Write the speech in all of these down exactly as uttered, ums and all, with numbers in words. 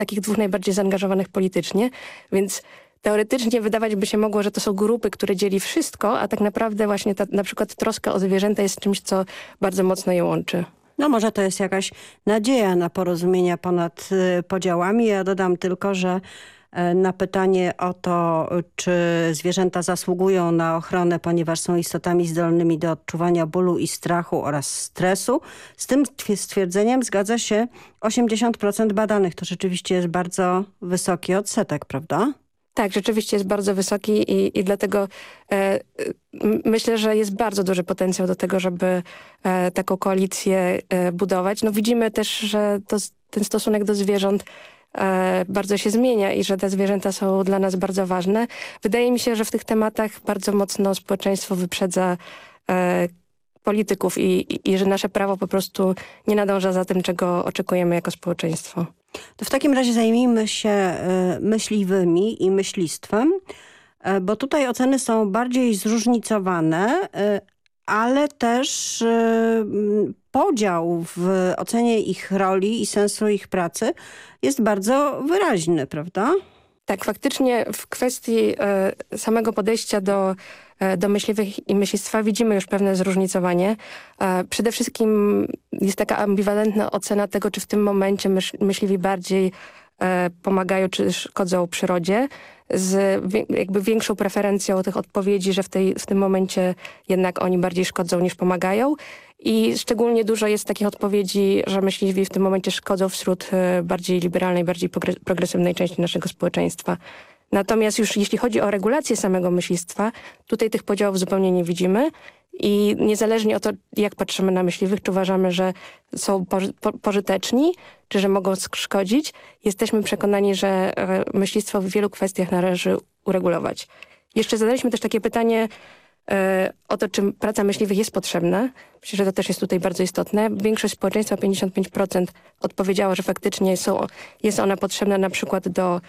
takich dwóch najbardziej zaangażowanych politycznie, więc teoretycznie wydawać by się mogło, że to są grupy, które dzieli wszystko, a tak naprawdę właśnie ta, na przykład troska o zwierzęta jest czymś, co bardzo mocno je łączy. No może to jest jakaś nadzieja na porozumienia ponad y, podziałami. Ja dodam tylko, że y, na pytanie o to, czy zwierzęta zasługują na ochronę, ponieważ są istotami zdolnymi do odczuwania bólu i strachu oraz stresu, z tym stwierdzeniem zgadza się osiemdziesiąt procent badanych. To rzeczywiście jest bardzo wysoki odsetek, prawda? Tak, rzeczywiście jest bardzo wysoki i, i dlatego e, myślę, że jest bardzo duży potencjał do tego, żeby e, taką koalicję e, budować. No widzimy też, że to, ten stosunek do zwierząt e, bardzo się zmienia i że te zwierzęta są dla nas bardzo ważne. Wydaje mi się, że w tych tematach bardzo mocno społeczeństwo wyprzedza e, polityków i, i, i że nasze prawo po prostu nie nadąża za tym, czego oczekujemy jako społeczeństwo. To w takim razie zajmijmy się y, myśliwymi i myślistwem, y, bo tutaj oceny są bardziej zróżnicowane, y, ale też y, podział w ocenie ich roli i sensu ich pracy jest bardzo wyraźny, prawda? Tak, faktycznie w kwestii y, samego podejścia do do myśliwych i myślistwa widzimy już pewne zróżnicowanie. Przede wszystkim jest taka ambiwalentna ocena tego, czy w tym momencie mysz, myśliwi bardziej pomagają, czy szkodzą przyrodzie, z jakby większą preferencją tych odpowiedzi, że w, tej, w tym momencie jednak oni bardziej szkodzą niż pomagają. I szczególnie dużo jest takich odpowiedzi, że myśliwi w tym momencie szkodzą wśród bardziej liberalnej, bardziej progresywnej części naszego społeczeństwa. Natomiast już jeśli chodzi o regulację samego myślistwa, tutaj tych podziałów zupełnie nie widzimy i niezależnie od to, jak patrzymy na myśliwych, czy uważamy, że są poży po pożyteczni, czy że mogą szkodzić, jesteśmy przekonani, że myślistwo w wielu kwestiach należy uregulować. Jeszcze zadaliśmy też takie pytanie e, o to, czy praca myśliwych jest potrzebna. Myślę, że to też jest tutaj bardzo istotne. Większość społeczeństwa, pięćdziesiąt pięć procent, odpowiedziało, że faktycznie są, jest ona potrzebna na przykład do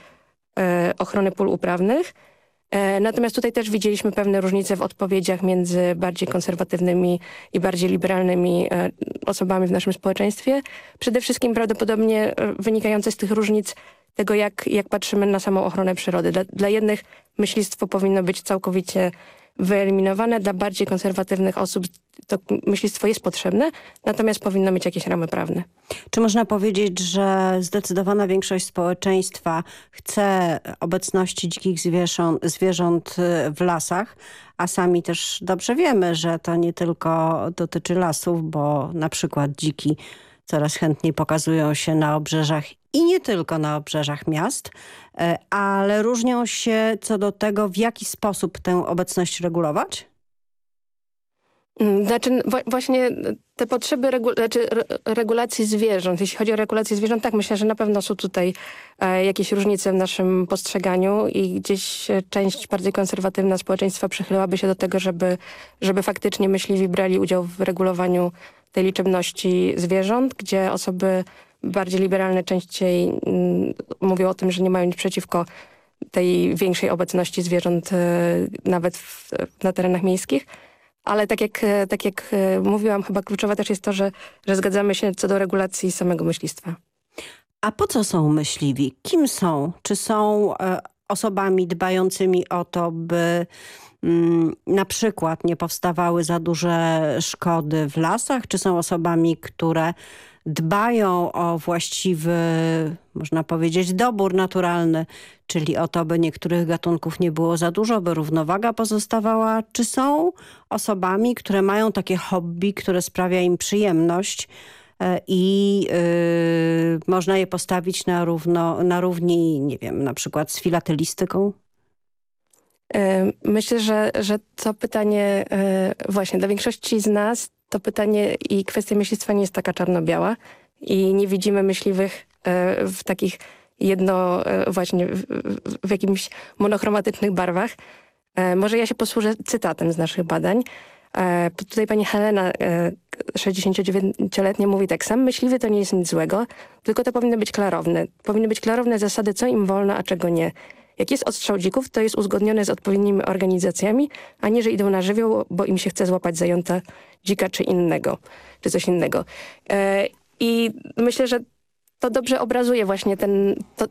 ochrony pól uprawnych. Natomiast tutaj też widzieliśmy pewne różnice w odpowiedziach między bardziej konserwatywnymi i bardziej liberalnymi osobami w naszym społeczeństwie. Przede wszystkim prawdopodobnie wynikające z tych różnic tego, jak, jak patrzymy na samą ochronę przyrody. Dla, dla jednych myślistwo powinno być całkowicie wyeliminowane, dla bardziej konserwatywnych osób to myślistwo jest potrzebne, natomiast powinno mieć jakieś ramy prawne. Czy można powiedzieć, że zdecydowana większość społeczeństwa chce obecności dzikich zwierząt, zwierząt w lasach, a sami też dobrze wiemy, że to nie tylko dotyczy lasów, bo na przykład dziki coraz chętniej pokazują się na obrzeżach i nie tylko na obrzeżach miast, ale różnią się co do tego, w jaki sposób tę obecność regulować? Znaczy właśnie te potrzeby regu znaczy regulacji zwierząt, jeśli chodzi o regulację zwierząt, tak myślę, że na pewno są tutaj e, jakieś różnice w naszym postrzeganiu i gdzieś część bardziej konserwatywna społeczeństwa przychylałaby się do tego, żeby, żeby faktycznie myśliwi brali udział w regulowaniu tej liczebności zwierząt, gdzie osoby bardziej liberalne częściej mm, mówią o tym, że nie mają nic przeciwko tej większej obecności zwierząt e, nawet w, na terenach miejskich. Ale tak jak, tak jak mówiłam, chyba kluczowe też jest to, że, że zgadzamy się co do regulacji samego myślistwa. A po co są myśliwi? Kim są? Czy są e, osobami dbającymi o to, by mm, na przykład nie powstawały za duże szkody w lasach? Czy są osobami, które dbają o właściwy, można powiedzieć, dobór naturalny, czyli o to, by niektórych gatunków nie było za dużo, by równowaga pozostawała? Czy są osobami, które mają takie hobby, które sprawia im przyjemność i yy, można je postawić na, równo, na równi, nie wiem, na przykład z filatelistyką? Myślę, że, że to pytanie właśnie dla większości z nas to pytanie i kwestia myślistwa nie jest taka czarno-biała i nie widzimy myśliwych w takich jedno właśnie w, w jakimś monochromatycznych barwach. Może ja się posłużę cytatem z naszych badań. Tutaj pani Helena, sześćdziesięciodziewięcioletnia, mówi tak: sam myśliwy to nie jest nic złego, tylko to powinno być klarowne. Powinny być klarowne zasady, co im wolno, a czego nie. Jak jest odstrzał dzików, to jest uzgodnione z odpowiednimi organizacjami, a nie, że idą na żywioł, bo im się chce złapać zająca, dzika czy innego, czy coś innego. I myślę, że to dobrze obrazuje właśnie ten, to,